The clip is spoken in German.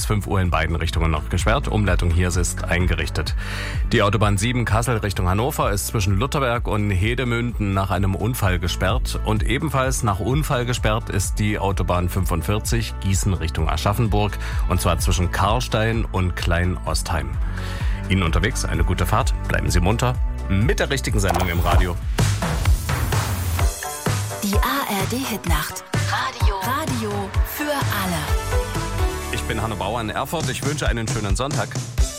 bis 5 Uhr in beiden Richtungen noch gesperrt. Umleitung Hiers ist eingerichtet. Die Autobahn 7 Kassel Richtung Hannover ist zwischen Lutherberg und Hedemünden nach einem Unfall gesperrt. Und ebenfalls nach Unfall gesperrt ist die Autobahn 45 Gießen Richtung Aschaffenburg. Und zwar zwischen Karlstein und Klein-Ostheim. Ihnen unterwegs eine gute Fahrt. Bleiben Sie munter. Mit der richtigen Sendung im Radio. Die ARD-Hitnacht. Radio für alle. Ich bin Hanno Bauer in Erfurt. Ich wünsche einen schönen Sonntag.